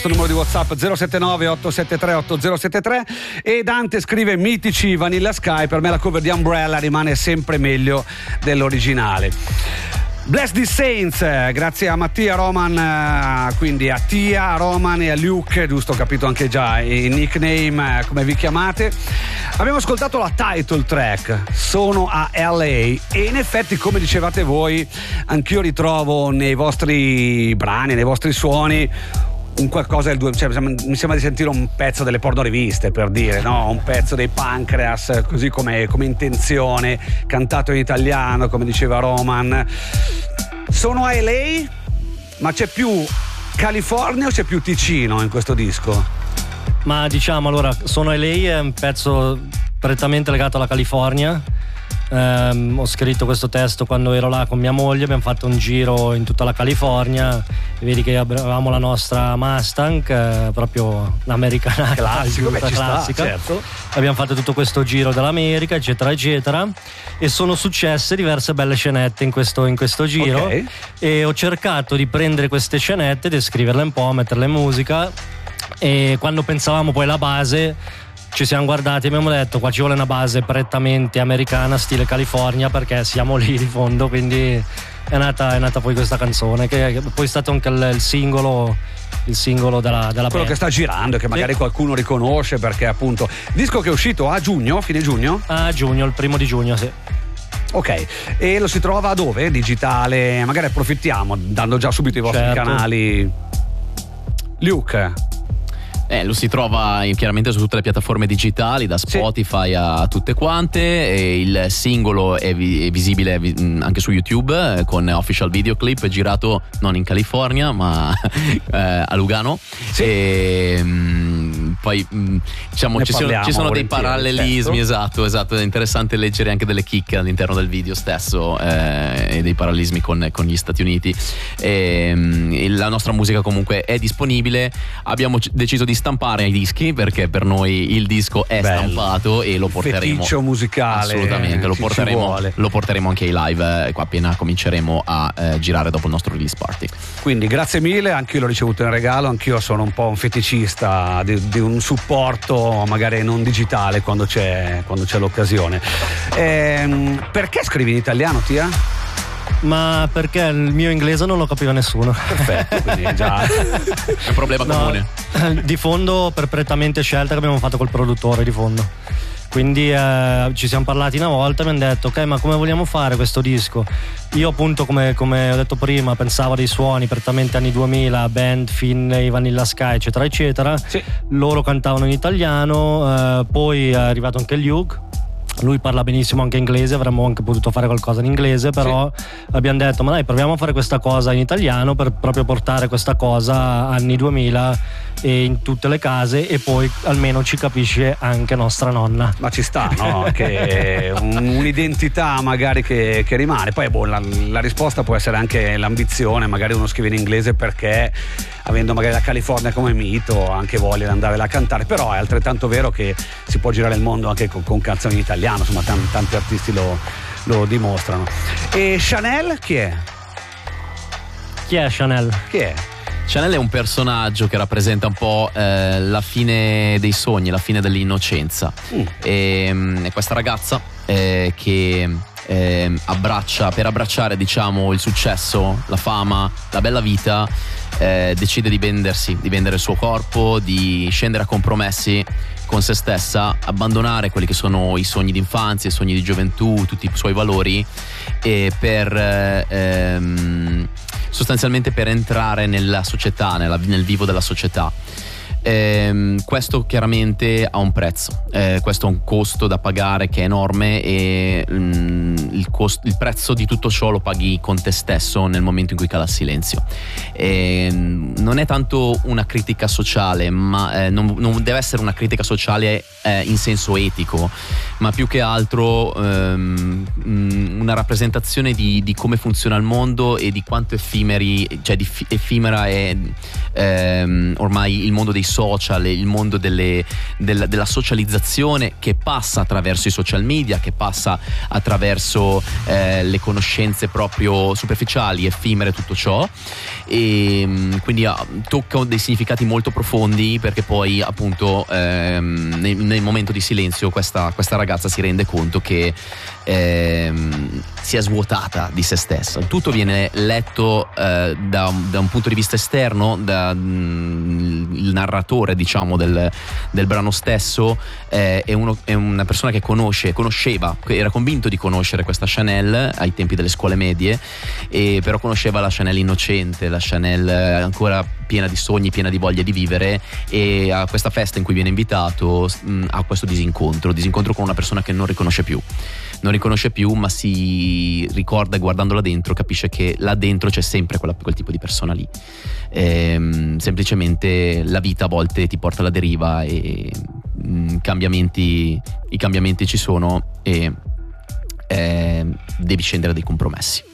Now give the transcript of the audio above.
Numero di WhatsApp 079 873 8073 e Dante scrive: mitici Vanilla Sky, per me la cover di Umbrella rimane sempre meglio dell'originale. Bless the Saints, grazie a Mattia, Roman, quindi a Tia, a Roman e a Luke, giusto, ho capito anche già i nickname, come vi chiamate. Abbiamo ascoltato la title track, Sono a LA, e in effetti, come dicevate voi, anch'io ritrovo nei vostri brani, nei vostri suoni un qualcosa del mi sembra di sentire un pezzo delle pornoriviste, per dire, no? Un pezzo dei Pancreas, così come intenzione, cantato in italiano, come diceva Roman. Sono a LA, ma c'è più California o c'è più Ticino in questo disco? Ma diciamo, allora, Sono a LA è un pezzo prettamente legato alla California. Ho scritto questo testo quando ero là con mia moglie, abbiamo fatto un giro in tutta la California, vedi che avevamo la nostra Mustang, proprio l'americana classica, certo. Abbiamo fatto tutto questo giro dell'America, eccetera eccetera, e sono successe diverse belle scenette in questo giro, okay. E ho cercato di prendere queste scenette, di scriverle un po', metterle in musica, e quando pensavamo poi alla base ci siamo guardati e abbiamo detto: qua ci vuole una base prettamente americana, stile California, perché siamo lì di fondo. Quindi è nata poi questa canzone, che poi è stato anche il singolo della quello band, che sta girando e che magari qualcuno riconosce, perché appunto disco che è uscito a giugno, fine giugno? A giugno, il 1 giugno, sì. Ok, e lo si trova dove? Digitale? Magari approfittiamo dando già subito i vostri canali. Luke. Lo si trova chiaramente su tutte le piattaforme digitali, da Spotify a tutte quante, e il singolo è visibile anche su YouTube con official videoclip, girato non in California ma a Lugano. Sì. E poi diciamo ci sono dei parallelismi, certo. Esatto, è interessante leggere anche delle chicche all'interno del video stesso, e dei parallelismi con gli Stati Uniti. La nostra musica comunque è disponibile, abbiamo deciso di stampare i dischi perché per noi il disco è stampato e lo porteremo. Feticcio musicale. Assolutamente, lo porteremo anche ai live qua appena cominceremo a girare dopo il nostro release party. Quindi grazie mille, anch'io l'ho ricevuto in regalo, anch'io sono un po' un feticista di un supporto magari non digitale quando c'è l'occasione. Perché scrivi in italiano, Tia? Ma perché il mio inglese non lo capiva nessuno. Perfetto, quindi già è un problema comune. Di fondo per prettamente scelta che abbiamo fatto col produttore di fondo. Quindi ci siamo parlati una volta e mi hanno detto: ok, ma come vogliamo fare questo disco? Io appunto, come ho detto prima, pensavo a dei suoni prettamente anni 2000, band, Finney, Vanilla Sky, eccetera eccetera. Sì. Loro cantavano in italiano, poi è arrivato anche Luke. Lui parla benissimo anche inglese, avremmo anche potuto fare qualcosa in inglese, però abbiamo detto: ma dai, proviamo a fare questa cosa in italiano per proprio portare questa cosa anni 2000 e in tutte le case, e poi almeno ci capisce anche nostra nonna. Ma ci sta, no? Che un'identità magari che rimane. Poi la risposta può essere anche l'ambizione, magari uno scrive in inglese perché, avendo magari la California come mito, anche voglia di andare là a cantare. Però è altrettanto vero che si può girare il mondo anche con canzoni in italiano, insomma tanti artisti lo dimostrano. E Chanel chi è? Chi è Chanel? Chi è? Chanel è un personaggio che rappresenta un po' la fine dei sogni, la fine dell'innocenza. È questa ragazza che per abbracciare, diciamo, il successo, la fama, la bella vita, decide di vendere il suo corpo, di scendere a compromessi con se stessa, abbandonare quelli che sono i sogni d'infanzia, i sogni di gioventù, tutti i suoi valori, e sostanzialmente per entrare nella società, nel vivo della società. Questo chiaramente ha un prezzo, questo è un costo da pagare che è enorme, e il prezzo di tutto ciò lo paghi con te stesso nel momento in cui cala il silenzio. Non è tanto una critica sociale, ma non deve essere una critica sociale in senso etico, ma più che altro una rappresentazione di come funziona il mondo e di quanto effimera è ormai il mondo dei social, il mondo della socializzazione che passa attraverso i social media, che passa attraverso le conoscenze proprio superficiali, effimere, tutto ciò, e quindi tocca dei significati molto profondi, perché poi appunto nel momento di silenzio questa ragazza si rende conto che si è svuotata di se stessa. Tutto viene letto da un punto di vista esterno, il narratore, diciamo, del brano stesso è una persona che conosceva, era convinto di conoscere questa Chanel ai tempi delle scuole medie, però conosceva la Chanel innocente, la Chanel ancora piena di sogni, piena di voglia di vivere, e a questa festa in cui viene invitato ha questo disincontro con una persona che non riconosce più, ma si ricorda, e guardandola dentro capisce che là dentro c'è sempre quel tipo di persona lì. Semplicemente la vita a volte ti porta alla deriva, e i cambiamenti ci sono, e devi scendere a dei compromessi.